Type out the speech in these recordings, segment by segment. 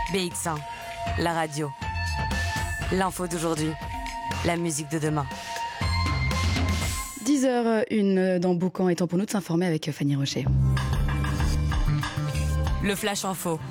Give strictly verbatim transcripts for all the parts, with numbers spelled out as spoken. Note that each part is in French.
B X un, la radio. L'info d'aujourd'hui, la musique de demain. dix heures une dans Boucan, et temps pour nous de s'informer avec Fanny Rocher. Le Flash Info.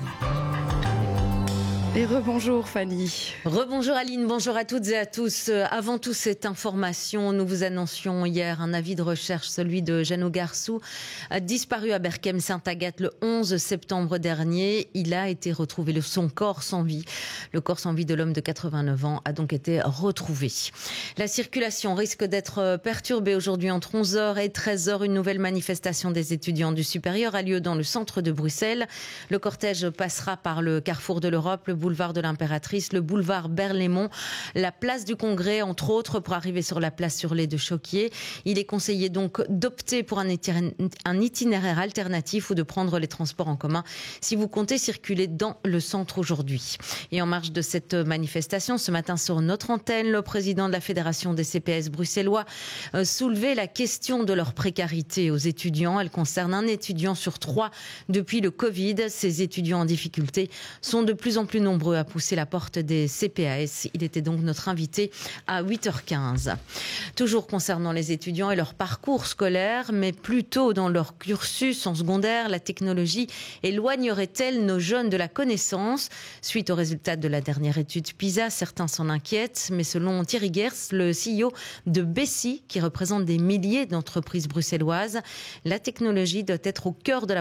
Et rebonjour Fanny. Rebonjour Aline, bonjour à toutes et à tous. Avant toute cette information, nous vous annoncions hier un avis de recherche, celui de Jeannot Garçou, disparu à Berkem-Sainte-Agathe le onze septembre dernier. Il a été retrouvé, son corps sans vie. Le corps sans vie de l'homme de quatre-vingt-neuf ans a donc été retrouvé. La circulation risque d'être perturbée aujourd'hui entre onze heures et treize heures. Une nouvelle manifestation des étudiants du supérieur a lieu dans le centre de Bruxelles. Le cortège passera par le carrefour de l'Europe, le boulevard de l'Impératrice, le boulevard Berlaymont, la place du Congrès, entre autres, pour arriver sur la place Hurlet de Choquier. Il est conseillé donc d'opter pour un itinéraire alternatif ou de prendre les transports en commun si vous comptez circuler dans le centre aujourd'hui. Et en marge de cette manifestation, ce matin sur notre antenne, le président de la Fédération des C P S bruxellois soulevait la question de leur précarité aux étudiants. Elle concerne un étudiant sur trois depuis le Covid. Ces étudiants en difficulté sont de plus en plus nombreux à pousser la porte des C P A S. Il était donc notre invité à huit heures quinze. Toujours concernant les étudiants et leur parcours scolaire, mais plutôt dans leur cursus en secondaire, la technologie éloignerait-elle nos jeunes de la connaissance? Suite aux résultats de la dernière étude PISA, certains s'en inquiètent, mais selon Thierry Gers, le C E O de Bessie, qui représente des milliers d'entreprises bruxelloises, la technologie doit être au cœur de la